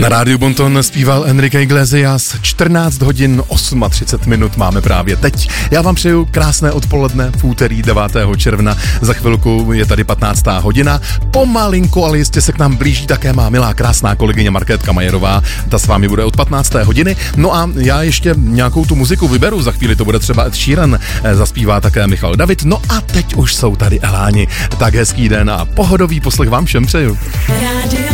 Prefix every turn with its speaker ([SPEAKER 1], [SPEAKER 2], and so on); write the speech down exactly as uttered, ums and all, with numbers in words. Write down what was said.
[SPEAKER 1] Na rádiu Bonton zpíval Enrique Iglesias. čtrnáct hodin třicet osm minut máme právě teď. Já vám přeju krásné odpoledne v úterý devátého června. Za chvilku je tady patnáctá hodina. Pomalinku, ale jistě se k nám blíží také má milá krásná kolegyně Markétka Majerová. Ta s vámi bude od patnácté hodiny. No a já ještě nějakou tu muziku vyberu. Za chvíli to bude třeba Ed Sheeran. Zaspívá také Michal David. No a teď už jsou tady Eláni. Tak hezký den a pohodový poslech vám všem přeju.